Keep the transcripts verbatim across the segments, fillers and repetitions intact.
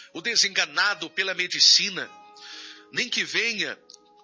o desenganado pela medicina, nem que venha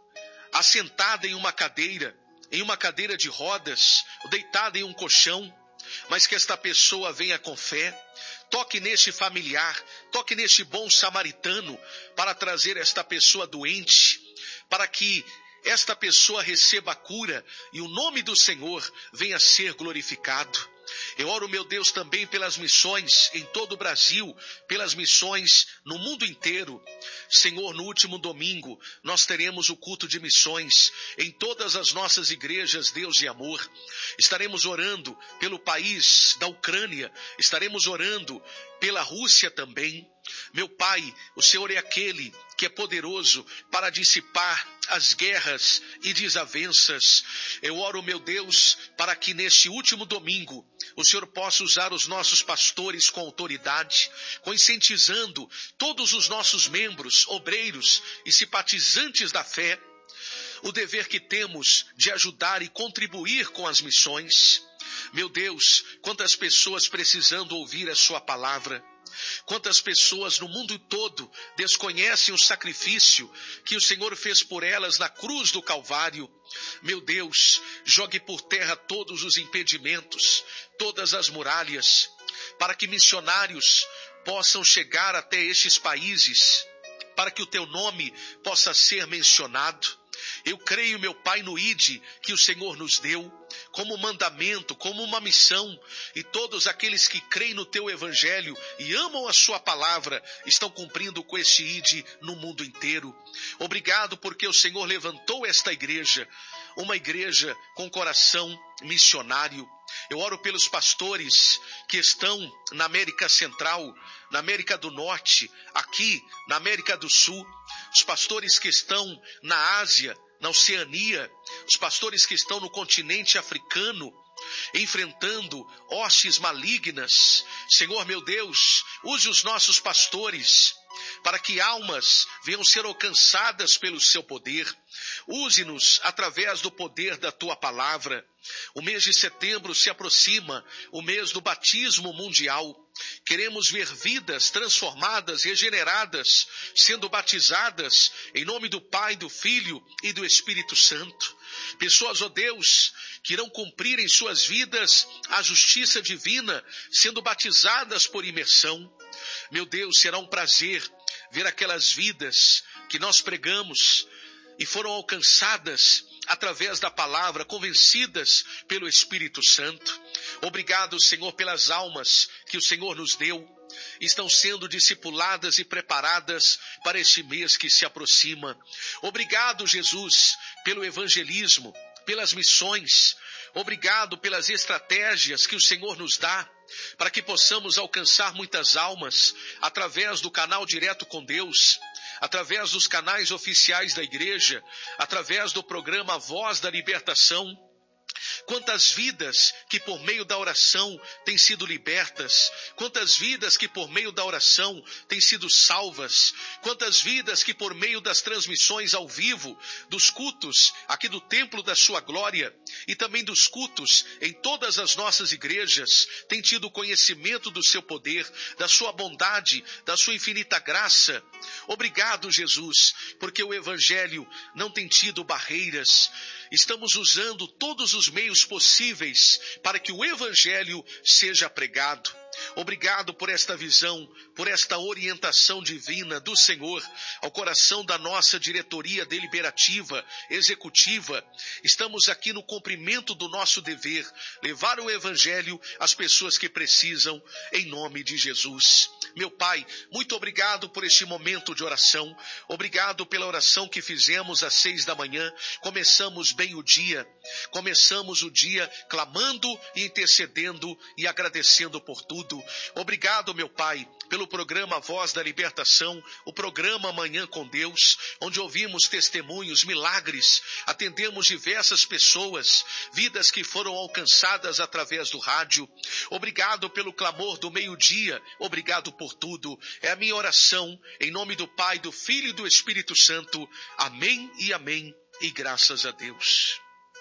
assentada em uma cadeira, em uma cadeira de rodas, deitada em um colchão, mas que esta pessoa venha com fé, toque neste familiar, toque neste bom samaritano, para trazer esta pessoa doente, para que esta pessoa receba a cura e o nome do Senhor venha a ser glorificado. Eu oro, meu Deus, também pelas missões em todo o Brasil, pelas missões no mundo inteiro. Senhor, no último domingo, nós teremos o culto de missões em todas as nossas igrejas, Deus e amor. Estaremos orando pelo país da Ucrânia, estaremos orando pela Rússia também. Meu Pai, o Senhor é aquele que é poderoso para dissipar as guerras e desavenças. Eu oro, meu Deus, para que neste último domingo o Senhor possa usar os nossos pastores com autoridade, conscientizando todos os nossos membros, obreiros e simpatizantes da fé, o dever que temos de ajudar e contribuir com as missões. Meu Deus, quantas pessoas precisando ouvir a sua palavra. Quantas pessoas no mundo todo desconhecem o sacrifício que o Senhor fez por elas na cruz do Calvário. Meu Deus, jogue por terra todos os impedimentos, todas as muralhas, para que missionários possam chegar até estes países, para que o teu nome possa ser mencionado. Eu creio, meu Pai, no I D que o Senhor nos deu, como mandamento, como uma missão, e todos aqueles que creem no teu evangelho e amam a sua palavra, estão cumprindo com este I D no mundo inteiro. Obrigado porque o Senhor levantou esta igreja, uma igreja com coração missionário. Eu oro pelos pastores que estão na América Central, na América do Norte, aqui na América do Sul, os pastores que estão na Ásia, na Oceania, os pastores que estão no continente africano, enfrentando hostes malignas. Senhor meu Deus, use os nossos pastores para que almas venham ser alcançadas pelo seu poder. Use-nos através do poder da tua palavra. O mês de setembro se aproxima, o mês do batismo mundial. Queremos ver vidas transformadas, regeneradas, sendo batizadas em nome do Pai, do Filho e do Espírito Santo. Pessoas, ó Deus, que irão cumprir em suas vidas a justiça divina, sendo batizadas por imersão. Meu Deus, será um prazer ver aquelas vidas que nós pregamos e foram alcançadas através da palavra, convencidas pelo Espírito Santo. Obrigado, Senhor, pelas almas que o Senhor nos deu. Estão sendo discipuladas e preparadas para este mês que se aproxima. Obrigado, Jesus, pelo evangelismo, pelas missões. Obrigado pelas estratégias que o Senhor nos dá para que possamos alcançar muitas almas através do canal Direto com Deus, através dos canais oficiais da igreja, através do programa Voz da Libertação. Quantas vidas que por meio da oração têm sido libertas, quantas vidas que por meio da oração têm sido salvas, quantas vidas que por meio das transmissões ao vivo, dos cultos aqui do templo da sua glória e também dos cultos em todas as nossas igrejas, têm tido conhecimento do seu poder, da sua bondade, da sua infinita graça. Obrigado, Jesus, porque o evangelho não tem tido barreiras. Estamos usando todos os meios possíveis para que o evangelho seja pregado. Obrigado por esta visão, por esta orientação divina do Senhor ao coração da nossa diretoria deliberativa, executiva. Estamos aqui no cumprimento do nosso dever, levar o evangelho às pessoas que precisam, em nome de Jesus. Meu Pai, muito obrigado por este momento de oração. Obrigado pela oração que fizemos às seis da manhã. Começamos bem o dia. Começamos o dia clamando e intercedendo e agradecendo por tudo. Obrigado, meu Pai, pelo programa Voz da Libertação, o programa Manhã com Deus, onde ouvimos testemunhos, milagres, atendemos diversas pessoas, vidas que foram alcançadas através do rádio. Obrigado pelo clamor do meio-dia, obrigado por tudo. É a minha oração, em nome do Pai, do Filho e do Espírito Santo. Amém e amém, e graças a Deus.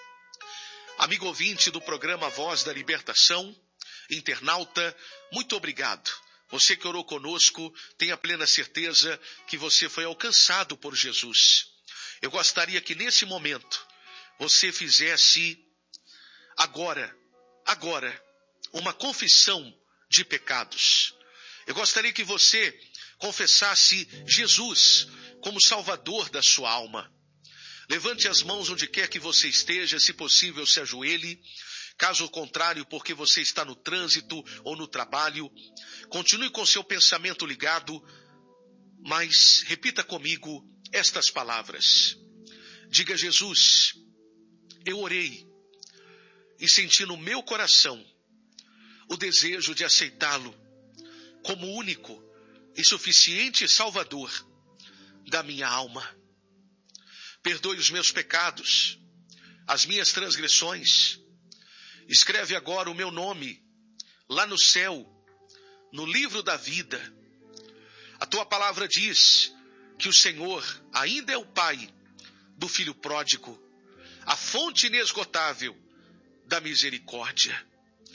Amigo ouvinte do programa Voz da Libertação, internauta, muito obrigado Você que orou conosco, tenha plena certeza que você foi alcançado por Jesus. Eu gostaria que nesse momento você fizesse agora, agora, uma confissão de pecados. Eu gostaria que você confessasse Jesus como Salvador da sua alma. Levante as mãos onde quer que você esteja, se possível se ajoelhe. Caso contrário, porque você está no trânsito ou no trabalho, continue com seu pensamento ligado, mas repita comigo estas palavras. Diga: Jesus, eu orei e senti no meu coração o desejo de aceitá-lo como único e suficiente Salvador da minha alma. Perdoe os meus pecados, as minhas transgressões. Escreve agora o meu nome lá no céu, no livro da vida. A tua palavra diz que o Senhor ainda é o Pai do filho pródigo, a fonte inesgotável da misericórdia.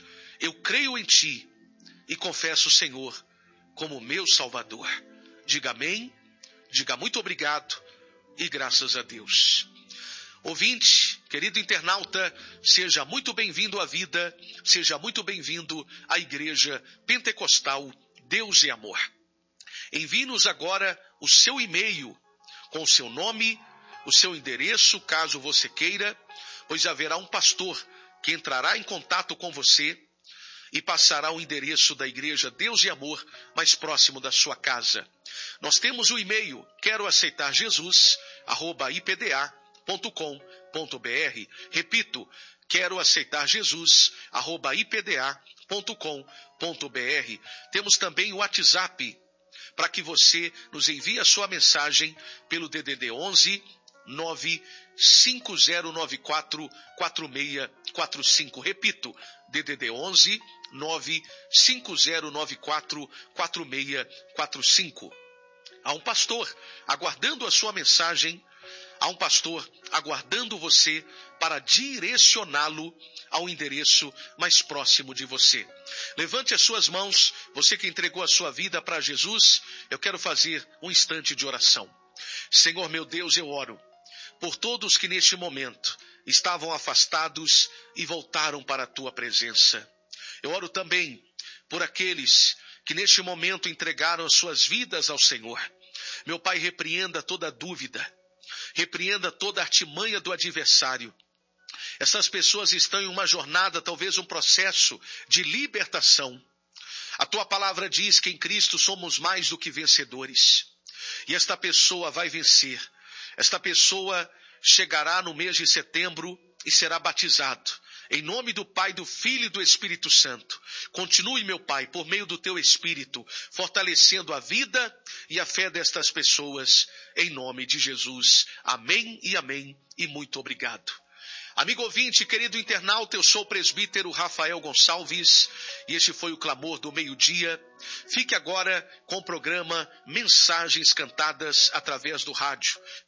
Eu creio em ti e confesso o Senhor como meu Salvador. Diga amém, diga muito obrigado e graças a Deus. Ouvinte, querido internauta, seja muito bem-vindo à vida, seja muito bem-vindo à Igreja Pentecostal Deus e Amor. Envie-nos agora o seu e-mail com o seu nome, o seu endereço, caso você queira, pois haverá um pastor que entrará em contato com você e passará o endereço da Igreja Deus e Amor mais próximo da sua casa. Nós temos o e-mail quero aceitar Jesus arroba i p d a ponto com ponto b r. Repito, quero aceitar Jesus arroba i p d a ponto com ponto b r. Temos também o WhatsApp para que você nos envie a sua mensagem pelo D D D onze nove cinco zero nove quatro quatro seis quatro cinco. Repito, D D D onze nove cinco zero nove quatro quatro seis quatro cinco. Há um pastor aguardando a sua mensagem, há um pastor aguardando você para direcioná-lo ao endereço mais próximo de você. Levante as suas mãos, você que entregou a sua vida para Jesus. Eu quero fazer um instante de oração. Senhor meu Deus, eu oro por todos que neste momento estavam afastados e voltaram para a tua presença. Eu oro também por aqueles que neste momento entregaram as suas vidas ao Senhor. Meu Pai, repreenda toda dúvida, repreenda toda artimanha do adversário. Essas pessoas estão em uma jornada, talvez um processo de libertação. A tua palavra diz que em Cristo somos mais do que vencedores. E esta pessoa vai vencer. Esta pessoa chegará no mês de setembro e será batizado. Em nome do Pai, do Filho e do Espírito Santo. Continue, meu Pai, por meio do teu Espírito, fortalecendo a vida e a fé destas pessoas. Em nome de Jesus. Amém e amém. E muito obrigado. Amigo ouvinte, querido internauta, eu sou o presbítero Rafael Gonçalves e este foi o Clamor do Meio-Dia. Fique agora com o programa Mensagens Cantadas através do rádio.